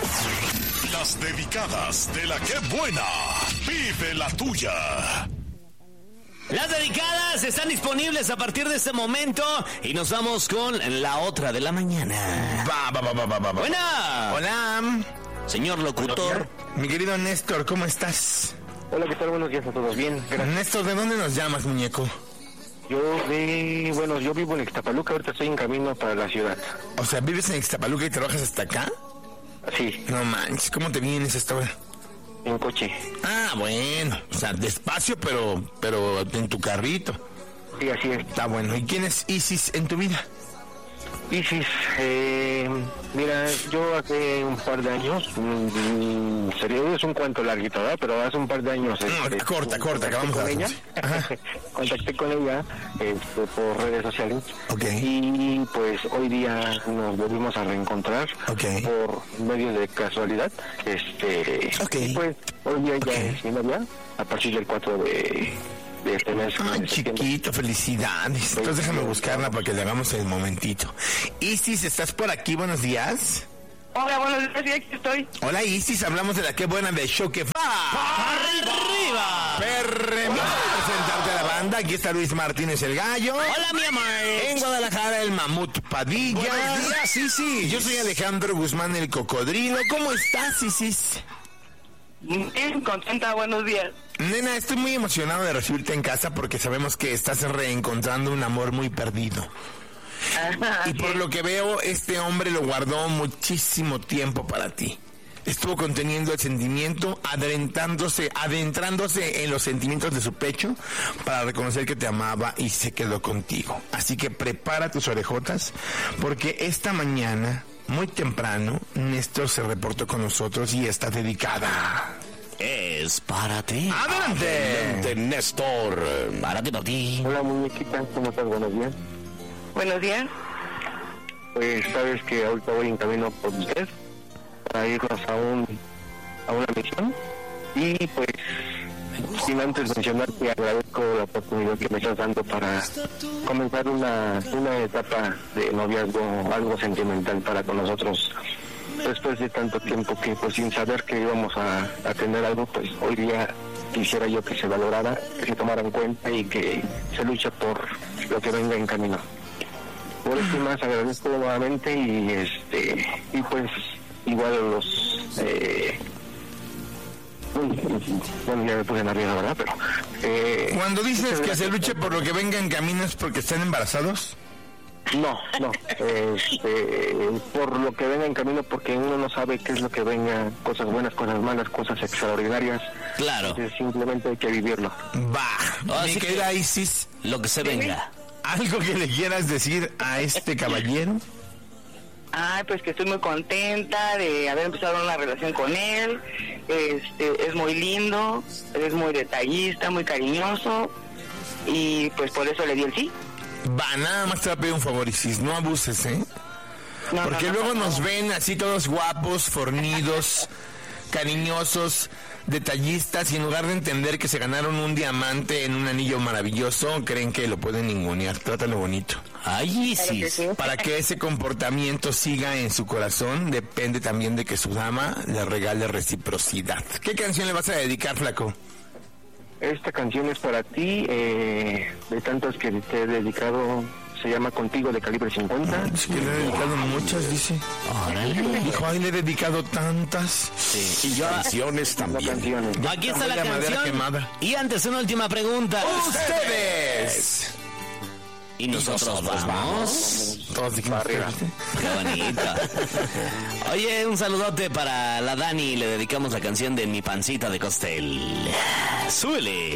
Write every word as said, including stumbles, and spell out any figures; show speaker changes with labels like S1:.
S1: Las dedicadas de la que buena. Vive la tuya.
S2: Las dedicadas están disponibles a partir de este momento y nos vamos con la otra de la mañana.
S3: Va, va, va, va, va, va.
S2: Buena.
S3: Hola.
S2: Señor locutor.
S3: Mi querido Néstor, ¿cómo estás?
S4: Hola, ¿qué tal? Buenos días a todos. Bien, gracias.
S3: Néstor, ¿de dónde nos llamas, muñeco?
S4: Yo de... Bueno, yo vivo en Ixtapaluca, ahorita estoy en camino para la ciudad.
S3: O sea, ¿vives en Ixtapaluca y trabajas hasta acá?
S4: Sí.
S3: No manches, ¿cómo te vienes hasta ahora?
S4: En coche.
S3: Ah, bueno, o sea, despacio, pero pero en tu carrito.
S4: Sí, así es.
S3: Está bueno. ¿Y quién es Isis en tu vida?
S4: Isis, eh, mira, yo hace un par de años, mmm, serio, es un cuento larguito, ¿verdad? Pero hace un par de años...
S3: No,
S4: este,
S3: corta, corta, que vamos
S4: con
S3: a...
S4: ella. Contacté con ella este, por redes sociales.
S3: Ok.
S4: Y pues hoy día nos volvimos a reencontrar.
S3: Ok.
S4: Por medio de casualidad. Este,
S3: Ok.
S4: Y pues hoy día ya
S3: Ok.
S4: es mi novia, a partir del cuatro de... de este mes.
S3: Ay,
S4: de septiembre.
S3: chiquito, felicidades. Entonces déjame buscarla para que le hagamos el momentito. Isis, ¿estás por aquí? Buenos días.
S5: Hola, buenos días, sí, aquí estoy.
S3: Hola, Isis, hablamos de la que buena de show que va.
S2: ¡Arriba!
S3: Perremita presentarte a la banda. Aquí está Luis Martínez el Gallo.
S2: Hola, mi amor.
S3: En Guadalajara el Mamut Padilla.
S2: Buenos días, Isis.
S3: Yo soy Alejandro Guzmán el Cocodrilo. ¿Cómo estás, Isis?
S5: Bien, contenta, buenos días.
S3: Nena, estoy muy emocionado de recibirte en casa porque sabemos que estás reencontrando un amor muy perdido.
S5: Ajá,
S3: Y por
S5: sí.
S3: lo que veo, este hombre lo guardó muchísimo tiempo para ti. Estuvo conteniendo el sentimiento, adentrándose, adentrándose en los sentimientos de su pecho para reconocer que te amaba y se quedó contigo. Así que prepara tus orejotas porque esta mañana, muy temprano, Néstor se reportó con nosotros y está dedicada.
S2: Es para ti.
S3: ¡Adelante!
S2: Adelante, Néstor. Para ti, para ti.
S4: Hola, muñequita, ¿cómo estás? Buenos días.
S5: Buenos días.
S4: Pues sabes que ahorita voy en camino por usted para irnos a un a una misión y pues sin antes mencionar que agradezco la oportunidad que me estás dando para comenzar una una etapa de noviazgo algo sentimental para con nosotros después de tanto tiempo que pues sin saber que íbamos a, a tener algo, pues hoy día quisiera yo que se valorara, que se tomara en cuenta y que se luche por lo que venga en camino. Por eso y más agradezco nuevamente y este y pues igual los eh, bueno, ya me puse nervioso, ¿verdad? Pero eh,
S3: Cuando dices
S4: muchas
S3: que
S4: gracias.
S3: se luche por lo que venga en camino es porque están embarazados.
S4: No, no, este, por lo que venga en camino, porque uno no sabe qué es lo que venga, cosas buenas, cosas malas, cosas extraordinarias.
S2: Claro.
S4: Entonces, simplemente hay que vivirlo.
S3: Va,
S2: Así
S3: mi
S2: que-
S3: querida Isis,
S2: Lo que se venga.
S3: ¿algo que le quieras decir a este caballero?
S5: Ay, pues que estoy muy contenta de haber empezado una relación con él. Este, es muy lindo, es muy detallista, muy cariñoso y pues por eso le di el sí.
S3: Va, nada más te voy a pedir un favor, Isis, no abuses, ¿eh?
S5: No,
S3: Porque
S5: no, no,
S3: luego
S5: no,
S3: nos
S5: no.
S3: ven así todos guapos, fornidos, cariñosos, detallistas, y en lugar de entender que se ganaron un diamante en un anillo maravilloso, creen que lo pueden ningunear. Trátalo bonito.
S2: Ay,
S5: Claro que
S2: Isis.
S5: sí.
S3: Para que ese comportamiento siga en su corazón, depende también de que su dama le regale reciprocidad. ¿Qué canción le vas a dedicar, flaco?
S4: Esta canción es para ti, eh, de tantas que te he dedicado, se llama Contigo de Calibre cincuenta.
S3: Es que le he dedicado muchas, dice.
S2: Órale.
S3: Dijo, ay, le he dedicado tantas.
S2: Sí. Y yo,
S3: Canciones
S4: No canciones.
S2: aquí está la
S3: Huele a madera
S2: canción.
S3: quemada.
S2: Y antes, una última pregunta.
S3: ¡Ustedes!
S2: ¿Y nosotros vamos?
S3: Todos dijimos
S4: Arriba.
S2: Qué bonito. Oye, un saludote para la Dani. Le dedicamos la canción de Mi Pancita de Costel. Súbele.